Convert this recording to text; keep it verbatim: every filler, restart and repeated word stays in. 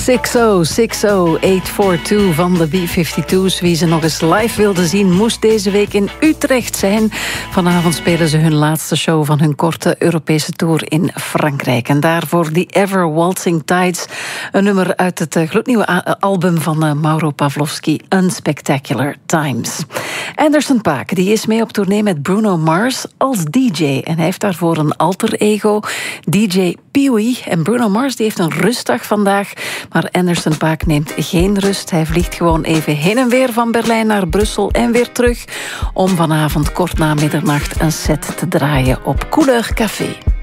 zes nul zes nul acht vier twee van de B vijfentwintig's. Wie ze nog eens live wilde zien, moest deze week in Utrecht zijn. Vanavond spelen ze hun laatste show van hun korte Europese tour in Frankrijk. En daarvoor The Ever Waltzing Tides, een nummer uit het gloednieuwe album van Mauro Pavlovsky, Unspectacular Times. Anderson .Paak die is mee op tournee met Bruno Mars als D J. En hij heeft daarvoor een alter ego, D J Pee-wee. En Bruno Mars die heeft een rustdag vandaag, maar Anderson .Paak neemt geen rust. Hij vliegt gewoon even heen en weer van Berlijn naar Brussel en weer terug om vanavond kort na middernacht een set te draaien op Couleur Café.